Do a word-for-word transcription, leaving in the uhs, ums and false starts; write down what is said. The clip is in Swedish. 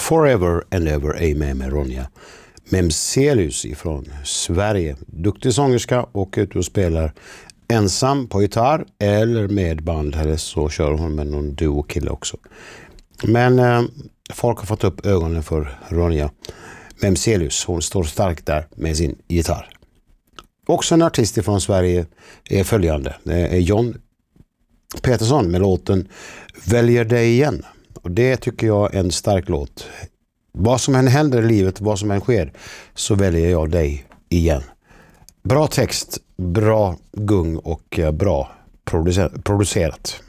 Forever and Ever Amen med Ronja Memzelius ifrån Sverige. Duktig sångerska och ute och spelar ensam på gitarr eller med band, eller så kör hon med någon duo-kille också. Men eh, folk har fått upp ögonen för Ronja Memzelius. Hon står starkt där med sin gitarr. Också en artist från Sverige är följande. Det är John Petersson med låten Väljer dig igen. Och det tycker jag är en stark låt. Vad som än händer i livet, vad som än sker, så väljer jag dig igen. Bra text, bra gung och bra producer- producerat.